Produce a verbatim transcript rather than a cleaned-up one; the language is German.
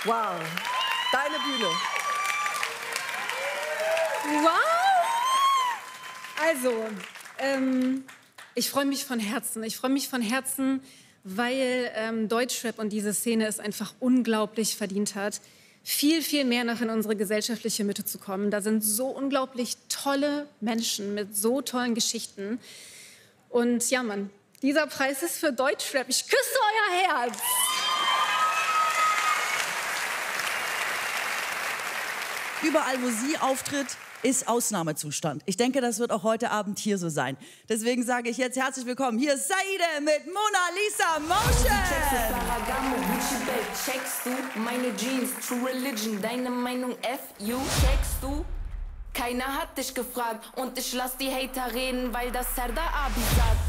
Wow, deine Bühne. Wow! Also, ähm, ich freue mich von Herzen. Ich freue mich von Herzen, weil ähm, Deutschrap und diese Szene es einfach unglaublich verdient hat, viel, viel mehr noch in unsere gesellschaftliche Mitte zu kommen. Da sind so unglaublich tolle Menschen mit so tollen Geschichten. Und ja, Mann, dieser Preis ist für Deutschrap. Ich küsse euer Herz. Überall, wo sie auftritt, ist Ausnahmezustand. Ich denke, das wird auch heute Abend hier so sein. Deswegen sage ich jetzt herzlich willkommen. Hier ist Saide mit Mona Lisa Motion. Checkst du meine Jeans, True Religion, deine Meinung F U, checkst du? Keiner hat dich gefragt und ich lass die Hater reden, weil das Serdar Abi sagt.